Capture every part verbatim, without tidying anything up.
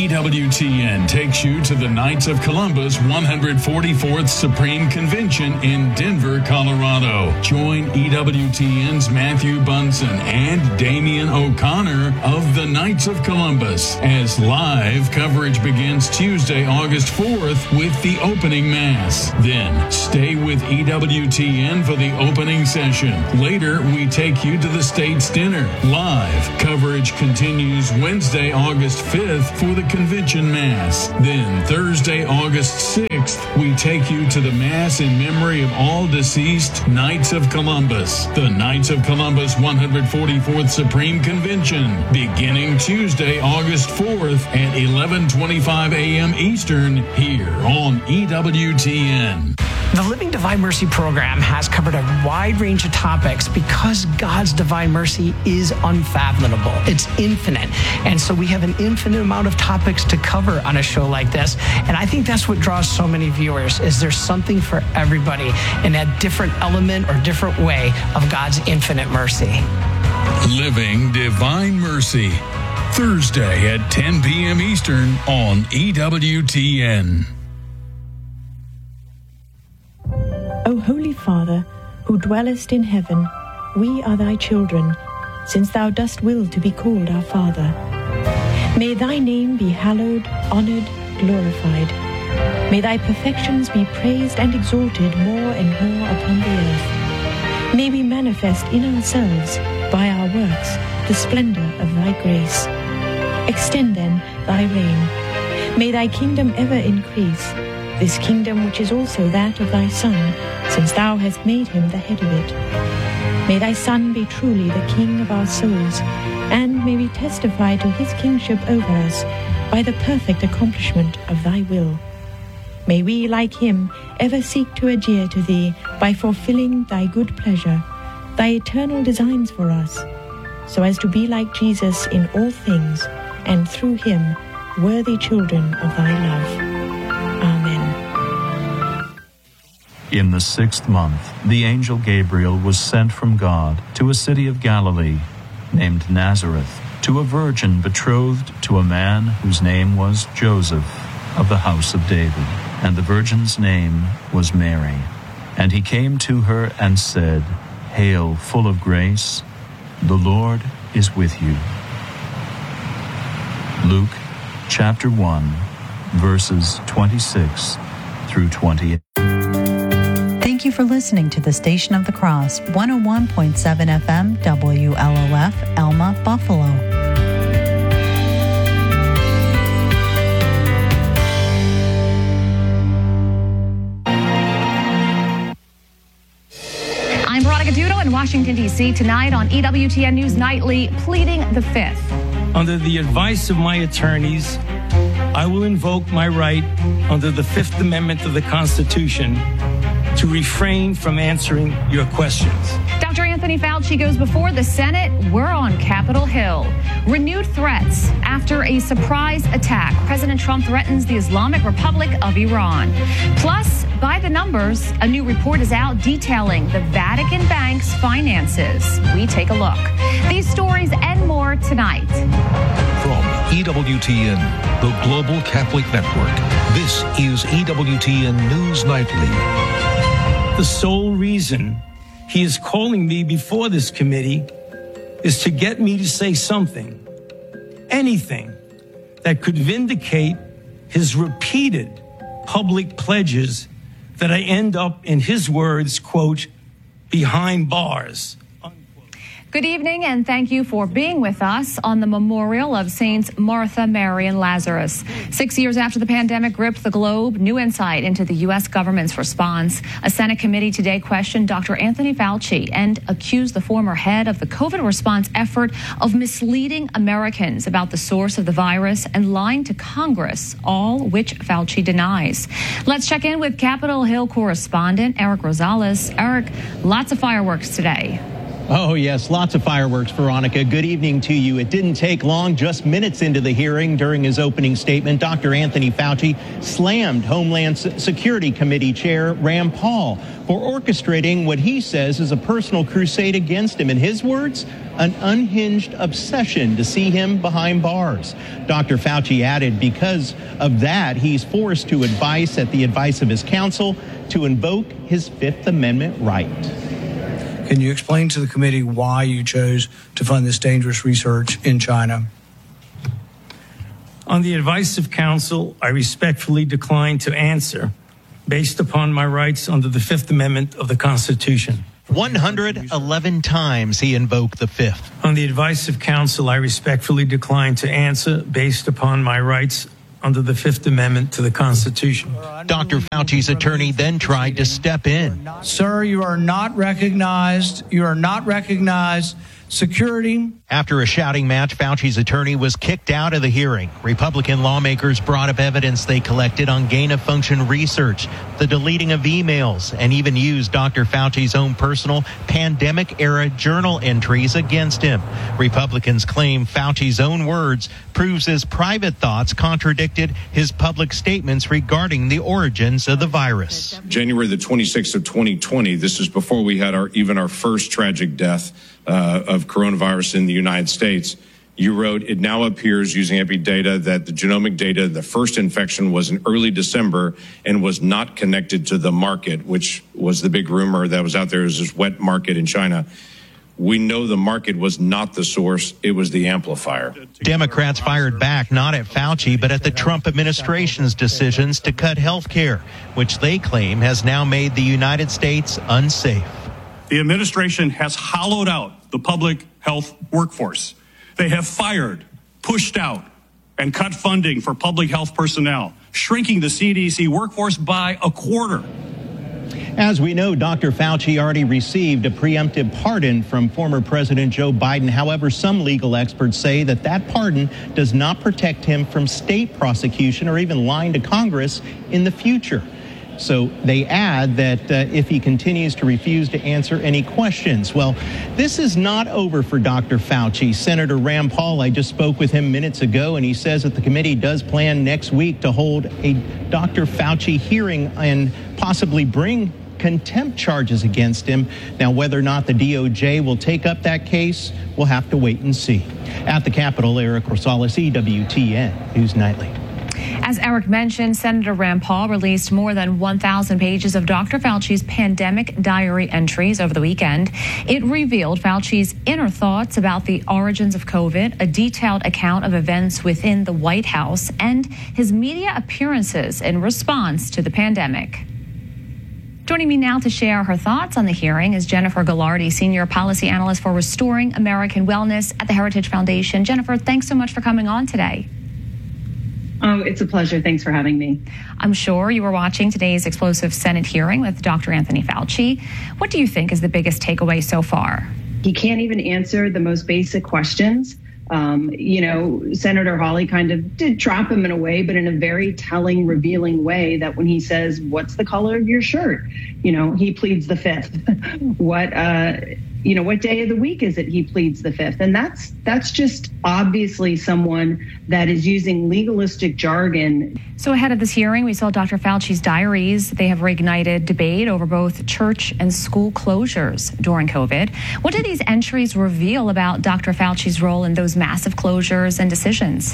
E W T N takes you to the Knights of Columbus one hundred forty-fourth Supreme Convention in Denver, Colorado. Join E W T N's Matthew Bunson and Damian O'Connor of the Knights of Columbus as live coverage begins Tuesday, August fourth with the opening Mass. Then stay with E W T N for the opening session. Later, we take you to the State's Dinner. Live coverage continues Wednesday, August fifth for the Convention Mass. Then Thursday, August sixth, we take you to the Mass in memory of all deceased Knights of Columbus. The Knights of Columbus one hundred forty-fourth Supreme Convention, beginning Tuesday, August fourth at eleven twenty-five a.m. Eastern, here on E W T N. The Living Divine Mercy program has covered a wide range of topics because God's divine mercy is unfathomable. It's infinite. And so we have an infinite amount of topics to cover on a show like this. And I think that's what draws so many viewers, is there's something for everybody in that different element or different way of God's infinite mercy. Living Divine Mercy, Thursday at ten p.m. Eastern on E W T N. O Holy Father, who dwellest in heaven, we are thy children, since thou dost will to be called our Father. May thy name be hallowed, honored, glorified. May thy perfections be praised and exalted more and more upon the earth. May we manifest in ourselves, by our works, the splendor of thy grace. Extend then thy reign. May thy kingdom ever increase, this kingdom which is also that of thy Son, since thou hast made him the head of it. May thy Son be truly the King of our souls, and may we testify to his kingship over us by the perfect accomplishment of thy will. May we, like him, ever seek to adhere to thee by fulfilling thy good pleasure, thy eternal designs for us, so as to be like Jesus in all things, and through him, worthy children of thy love. In the sixth month, the angel Gabriel was sent from God to a city of Galilee, named Nazareth, to a virgin betrothed to a man whose name was Joseph, of the house of David, and the virgin's name was Mary. And he came to her and said, Hail, full of grace, the Lord is with you. Luke chapter one, verses twenty-six through twenty-eight. Thank you for listening to the Station of the Cross, one oh one point seven F M, W L O F, Elma, Buffalo. I'm Veronica Dudo in Washington, D C Tonight on E W T N News Nightly, pleading the Fifth. Under the advice of my attorneys, I will invoke my right under the Fifth Amendment of the Constitution to refrain from answering your questions. Doctor Anthony Fauci goes before the Senate. We're on Capitol Hill. Renewed threats after a surprise attack. President Trump threatens the Islamic Republic of Iran. Plus, by the numbers, a new report is out detailing the Vatican Bank's finances. We take a look. These stories and more tonight. From E W T N, the Global Catholic Network, this is E W T N News Nightly. The sole reason he is calling me before this committee is to get me to say something, anything, that could vindicate his repeated public pledges that I end up, in his words, quote, behind bars. Good evening, and thank you for being with us on the memorial of Saints Martha, Mary, and Lazarus. Six years after the pandemic gripped the globe, new insight into the U S government's response. A Senate committee today questioned Doctor Anthony Fauci and accused the former head of the COVID response effort of misleading Americans about the source of the virus and lying to Congress, all which Fauci denies. Let's check in with Capitol Hill correspondent Eric Rosales. Eric, lots of fireworks today. Oh, yes, lots of fireworks, Veronica. Good evening to you. It didn't take long, just minutes into the hearing. During his opening statement, Doctor Anthony Fauci slammed Homeland Security Committee Chair Rand Paul for orchestrating what he says is a personal crusade against him. In his words, an unhinged obsession to see him behind bars. Doctor Fauci added because of that, he's forced to advise at the advice of his counsel to invoke his Fifth Amendment right. Can you explain to the committee why you chose to fund this dangerous research in China? On the advice of counsel, I respectfully decline to answer based upon my rights under the Fifth Amendment of the Constitution. one hundred eleven times he invoked the Fifth. On the advice of counsel, I respectfully decline to answer based upon my rights under the Fifth Amendment to the Constitution. Doctor Fauci's attorney then tried to step in. Sir, you are not recognized. You are not recognized. Security. After a shouting match, Fauci's attorney was kicked out of the hearing. Republican lawmakers brought up evidence they collected on gain-of-function research, the deleting of emails, and even used Doctor Fauci's own personal pandemic-era journal entries against him. Republicans claim Fauci's own words proves his private thoughts contradicted his public statements regarding the origins of the virus. January the twenty-sixth of twenty twenty, this is before we had our even our first tragic death uh, of coronavirus in the United States. You wrote, it now appears using Epi data that the genomic data, the first infection was in early December and was not connected to the market, which was the big rumor that was out there as this wet market in China. We know the market was not the source. It was the amplifier. Democrats fired back not at Fauci, but at the Trump administration's decisions to cut health care, which they claim has now made the United States unsafe. The administration has hollowed out the public health workforce. They have fired, pushed out, and cut funding for public health personnel, shrinking the C D C workforce by a quarter. As we know, Doctor Fauci already received a preemptive pardon from former President Joe Biden. However, some legal experts say that that pardon does not protect him from state prosecution or even lying to Congress in the future. So they add that uh, if he continues to refuse to answer any questions. Well, this is not over for Doctor Fauci. Senator Rand Paul, I just spoke with him minutes ago, and he says that the committee does plan next week to hold a Doctor Fauci hearing and possibly bring contempt charges against him. Now, whether or not the D O J will take up that case, we'll have to wait and see. At the Capitol, Eric Rosales, E W T N News Nightly. As Eric mentioned, Senator Rand Paul released more than one thousand pages of Doctor Fauci's pandemic diary entries over the weekend. It revealed Fauci's inner thoughts about the origins of COVID, a detailed account of events within the White House, and his media appearances in response to the pandemic. Joining me now to share her thoughts on the hearing is Jennifer Gallardi, Senior Policy Analyst for Restoring American Wellness at the Heritage Foundation. Jennifer, thanks so much for coming on today. Oh, it's a pleasure. Thanks for having me. I'm sure you were watching today's explosive Senate hearing with Doctor Anthony Fauci. What do you think is the biggest takeaway so far? He can't even answer the most basic questions. Um, you know, Senator Hawley kind of did trap him in a way, but in a very telling, revealing way that when he says, what's the color of your shirt? You know, he pleads the fifth. what, uh, you know, what day of the week is it he pleads the fifth? And that's that's just obviously someone that is using legalistic jargon. So ahead of this hearing, we saw Doctor Fauci's diaries. They have reignited debate over both church and school closures during COVID. What do these entries reveal about Doctor Fauci's role in those massive closures and decisions?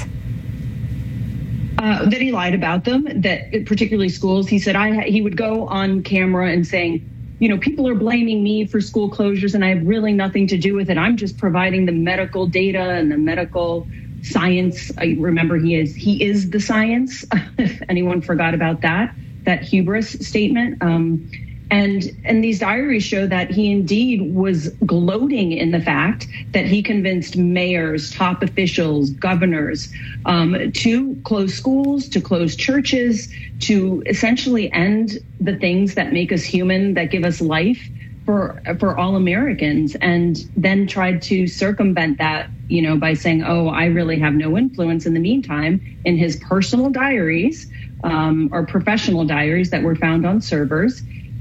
Uh, that he lied about them, that particularly schools. He said I he would go on camera and saying, you know, people are blaming me for school closures and I have really nothing to do with it. I'm just providing the medical data and the medical science. I remember he is he is the science. If anyone forgot about that, that hubris statement. Um, and and these diaries show that he indeed was gloating in the fact that he convinced mayors, top officials, governors um, to close schools, to close churches, to essentially end the things that make us human, that give us life for for all Americans, and then tried to circumvent that, you know, by saying, oh, I really have no influence. In the meantime, in his personal diaries um, or professional diaries that were found on servers,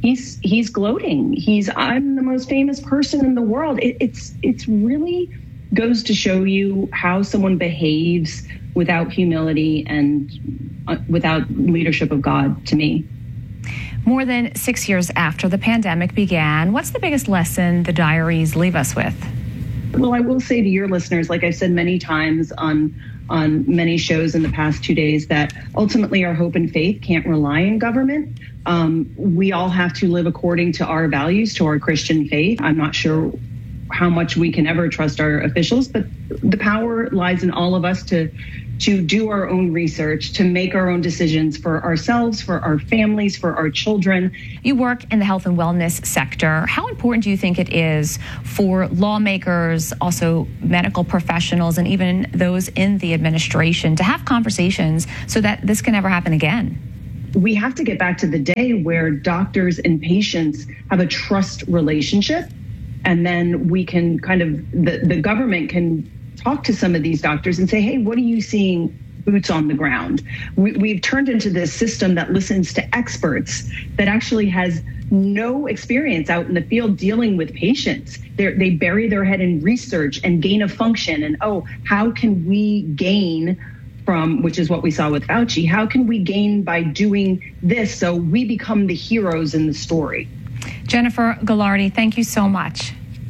he's he's gloating. He's I'm the most famous person in the world. It, it's it's really goes to show you how someone behaves without humility and uh, without leadership of God, to me. More than six years after the pandemic began, what's the biggest lesson the diaries leave us with? Well, I will say to your listeners, like I've said many times on on many shows in the past two days, that ultimately our hope and faith can't rely on government. Um, we all have to live according to our values, to our Christian faith. I'm not sure how much we can ever trust our officials, but the power lies in all of us to to do our own research, to make our own decisions for ourselves, for our families, for our children. You work in the health and wellness sector. How important do you think it is for lawmakers, also medical professionals, and even those in the administration to have conversations so that this can never happen again? We have to get back to the day where doctors and patients have a trust relationship, and then we can kind of, the, the government can talk to some of these doctors and say, hey, what are you seeing boots on the ground? We, we've turned into this system that listens to experts that actually has no experience out in the field dealing with patients. They're, they bury their head in research and gain of function. And, oh, how can we gain from, which is what we saw with Fauci, how can we gain by doing this so we become the heroes in the story? Jennifer Ghilardi, thank you so much.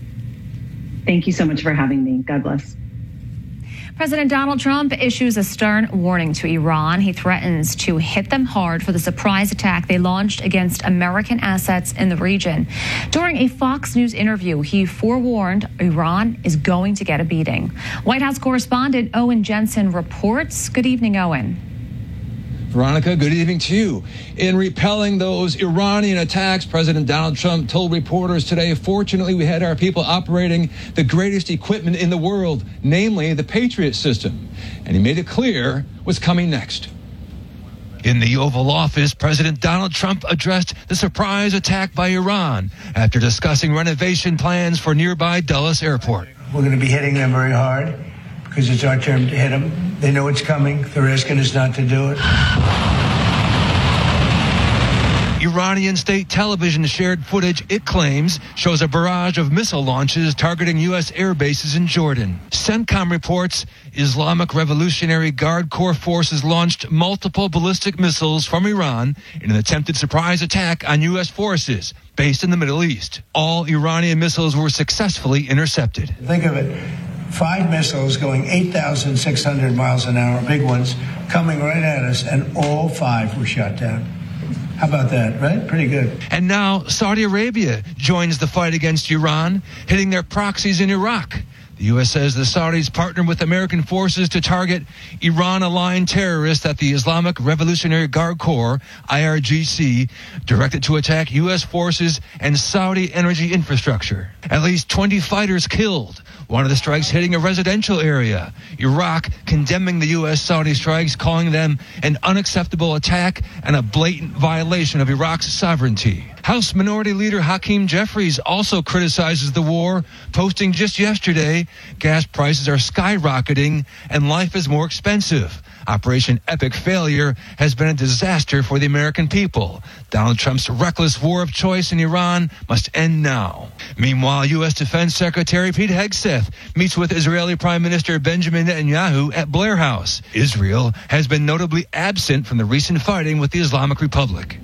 Thank you so much for having me. God bless. President Donald Trump issues a stern warning to Iran. He threatens to hit them hard for the surprise attack they launched against American assets in the region. During a Fox News interview, he forewarned Iran is going to get a beating. White House correspondent Owen Jensen reports. Good evening, Owen. Veronica, good evening to you. In repelling those Iranian attacks, President Donald Trump told reporters today, fortunately, we had our people operating the greatest equipment in the world, namely the Patriot system. And he made it clear what's coming next. In the Oval Office, President Donald Trump addressed the surprise attack by Iran after discussing renovation plans for nearby Dulles Airport. We're going to be hitting them very hard because it's our turn to hit them. They know it's coming. They're asking us not to do it. Iranian state television shared footage it claims shows a barrage of missile launches targeting U S air bases in Jordan. CENTCOM reports Islamic Revolutionary Guard Corps forces launched multiple ballistic missiles from Iran in an attempted surprise attack on U S forces based in the Middle East. All Iranian missiles were successfully intercepted. Think of it. Five missiles going eight thousand six hundred miles an hour, big ones, coming right at us, and all five were shot down. How about that, right? Pretty good. And now Saudi Arabia joins the fight against Iran, hitting their proxies in Iraq. The U S says the Saudis partnered with American forces to target Iran-aligned terrorists that the Islamic Revolutionary Guard Corps, I R G C, directed to attack U S forces and Saudi energy infrastructure. At least twenty fighters killed. One of the strikes hitting a residential area. Iraq condemning the U S Saudi strikes, calling them an unacceptable attack and a blatant violation of Iraq's sovereignty. House Minority Leader Hakeem Jeffries also criticizes the war, posting just yesterday, gas prices are skyrocketing and life is more expensive. Operation Epic Failure has been a disaster for the American people. Donald Trump's reckless war of choice in Iran must end now. Meanwhile, U S Defense Secretary Pete Hegseth meets with Israeli Prime Minister Benjamin Netanyahu at Blair House. Israel has been notably absent from the recent fighting with the Islamic Republic.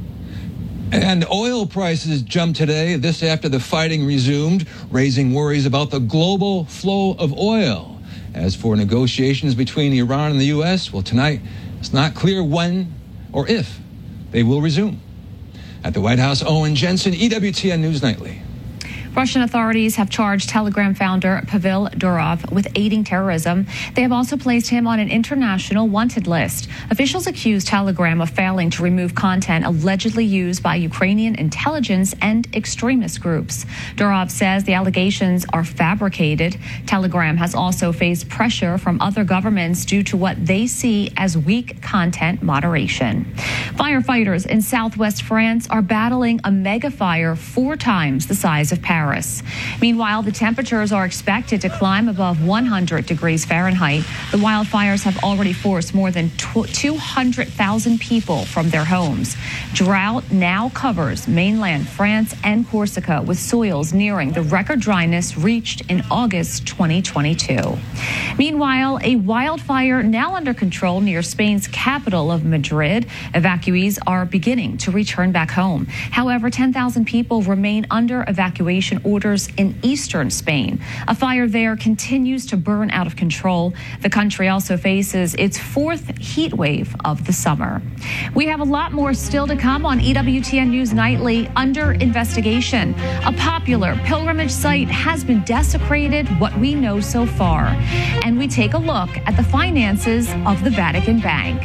And oil prices jumped today, this after the fighting resumed, raising worries about the global flow of oil. As for negotiations between Iran and the U S, well, tonight it's not clear when or if they will resume. At the White House, Owen Jensen, E W T N News Nightly. Russian authorities have charged Telegram founder Pavel Durov with aiding terrorism. They have also placed him on an international wanted list. Officials accuse Telegram of failing to remove content allegedly used by Ukrainian intelligence and extremist groups. Durov says the allegations are fabricated. Telegram has also faced pressure from other governments due to what they see as weak content moderation. Firefighters in southwest France are battling a mega fire four times the size of Paris. Paris. Meanwhile, the temperatures are expected to climb above one hundred degrees Fahrenheit. The wildfires have already forced more than two hundred thousand people from their homes. Drought now covers mainland France and Corsica, with soils nearing the record dryness reached in August twenty twenty-two. Meanwhile, a wildfire now under control near Spain's capital of Madrid. Evacuees are beginning to return back home. However, ten thousand people remain under evacuation orders in eastern Spain. A fire there continues to burn out of control. The country also faces its fourth heat wave of the summer. We have a lot more still to come on E W T N News Nightly. Under investigation, a popular pilgrimage site has been desecrated, what we know so far. And we take a look at the finances of the Vatican Bank.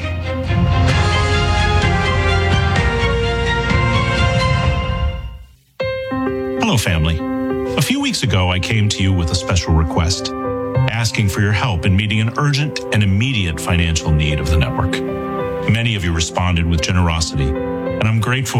Hello, family. A few weeks ago, I came to you with a special request, asking for your help in meeting an urgent and immediate financial need of the network. Many of you responded with generosity, and I'm grateful